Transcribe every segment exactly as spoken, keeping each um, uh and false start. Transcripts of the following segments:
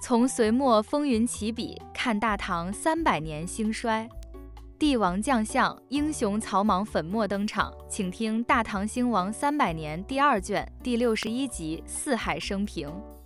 从隋末风云起笔，看大唐三百年兴衰。帝王将相、英雄草莽粉墨登场，请听《大唐兴亡三百年》第二卷第六十一集《四海生平》。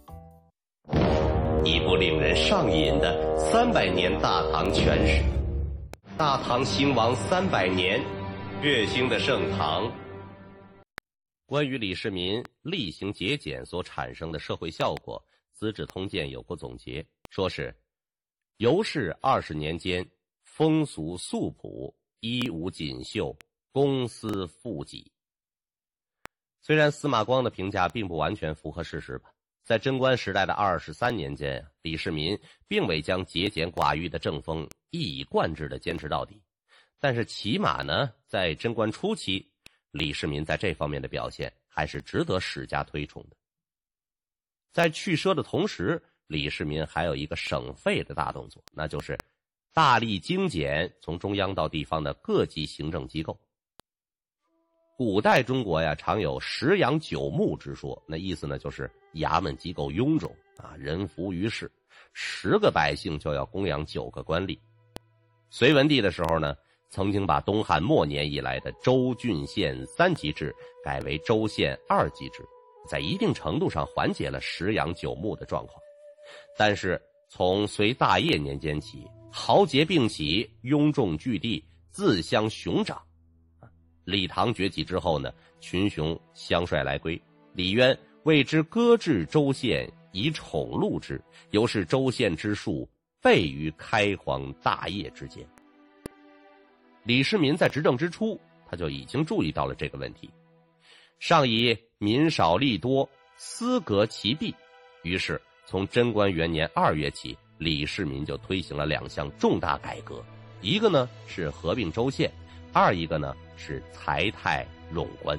一部令人上瘾的三百年大唐全史。大唐兴亡三百年，月兴的盛唐。关于李世民厉行节俭所产生的社会效果，《资治通鉴》有过总结，说是由是二十年间，风俗素朴，衣无锦绣，公私富己。虽然司马光的评价并不完全符合事实吧，在贞观时代的二十三年间，李世民并未将节俭寡欲的正风一以贯之地坚持到底，但是起码呢，在贞观初期，李世民在这方面的表现还是值得史家推崇的。在去奢的同时，李世民还有一个省费的大动作，那就是大力精简从中央到地方的各级行政机构。古代中国呀，常有十养九牧之说，那意思呢就是衙门机构臃肿啊，人浮于事，十个百姓就要供养九个官吏。隋文帝的时候呢，曾经把东汉末年以来的州郡县三级制改为州县二级制，在一定程度上缓解了十养九牧的状况。但是从隋大业年间起，豪杰并起，拥众聚地，自相雄长。李唐崛起之后呢，群雄相率来归，李渊为之搁置州县，以宠禄之，由是州县之数备于开皇大业之间。李世民在执政之初，他就已经注意到了这个问题，上以民少利多，私革其弊，于是从贞观元年二月起，李世民就推行了两项重大改革，一个呢是合并州县，二一个呢是裁汰冗官。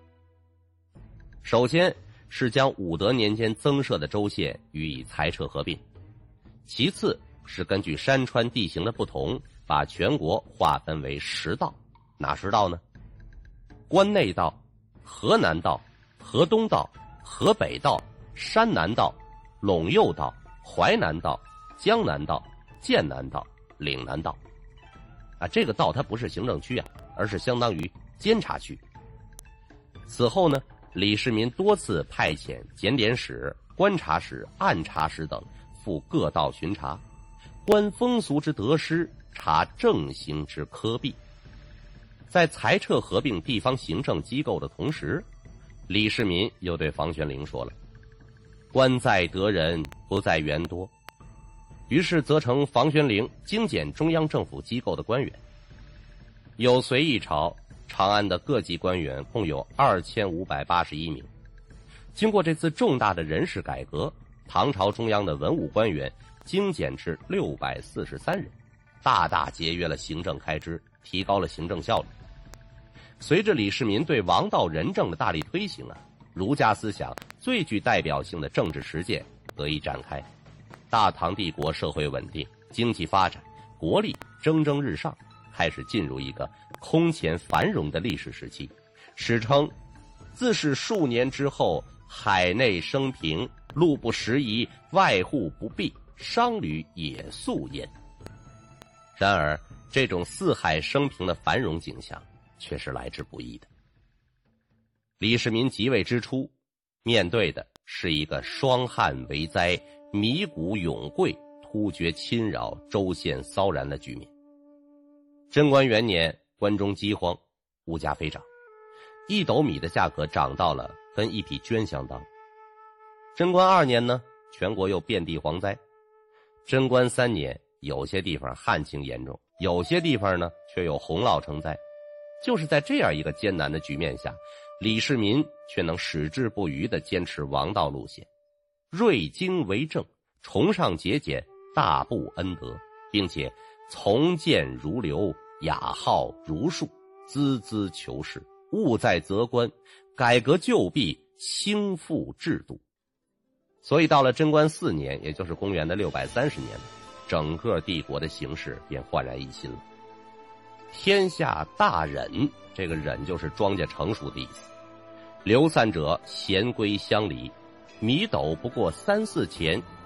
首先是将武德年间增设的州县予以裁撤合并，其次是根据山川地形的不同，把全国划分为十道。哪十道呢？关内道、河南道、河东道、河北道、山南道、陇右道、淮南道、江南道、剑南道、岭南道。啊，这个道它不是行政区啊，而是相当于监察区。此后呢，李世民多次派遣检点使、观察使、按察使等赴各道巡查，观风俗之得失，查政行之苛弊。在裁撤合并地方行政机构的同时，李世民又对房玄龄说了：官在得人，不在员多。于是责成房玄龄精简中央政府机构的官员。有隋一朝，长安的各级官员共有二千五百八十一名。经过这次重大的人事改革，唐朝中央的文武官员精简至六百四十三人，大大节约了行政开支，提高了行政效率。随着李世民对王道仁政的大力推行啊，儒家思想最具代表性的政治实践得以展开，大唐帝国社会稳定，经济发展，国力蒸蒸日上，开始进入一个空前繁荣的历史时期。史称自是数年之后，海内生平，路不拾遗，外户不闭，商旅也肃焉。然而这种四海升平的繁荣景象却是来之不易的。李世民即位之初，面对的是一个霜旱为灾，米谷永贵，突厥侵扰，州县骚然的局面。贞观元年，关中饥荒，物价飞涨，一斗米的价格涨到了跟一匹绢相当。贞观二年呢，全国又遍地蝗灾。贞观三年，有些地方旱情严重，有些地方呢却有洪涝成灾。就是在这样一个艰难的局面下，李世民却能矢志不渝地坚持王道路线，锐经为政，崇尚节俭，大布恩德，并且从谏如流，雅好如术，孜孜求是，务在则官，改革旧弊，兴复制度。所以到了贞观四年，也就是公元的六百三十年，整个帝国的形势便焕然一新了。天下大忍，这个忍就是庄稼成熟的意思。流散者咸归乡里，米斗不过三四钱，